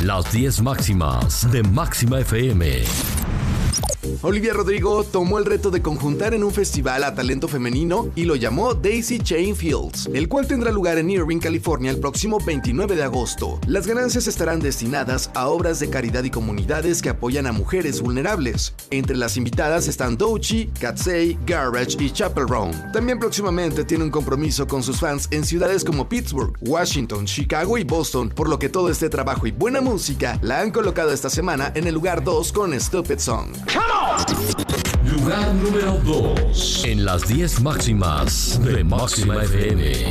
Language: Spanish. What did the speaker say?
Las 10 máximas de Máxima FM. Olivia Rodrigo tomó el reto de conjuntar en un festival a talento femenino y lo llamó Daisy Chain Fields, el cual tendrá lugar en Irvine, California, el próximo 29 de agosto. Las ganancias estarán destinadas a obras de caridad y comunidades que apoyan a mujeres vulnerables. Entre las invitadas están Doechii, Katsey, Garbage y Chappell Roan. También próximamente tiene un compromiso con sus fans en ciudades como Pittsburgh, Washington, Chicago y Boston, por lo que todo este trabajo y buena música la han colocado esta semana en el lugar 2 con Stupid Song. Lugar número 2 en las 10 máximas de Máxima FM.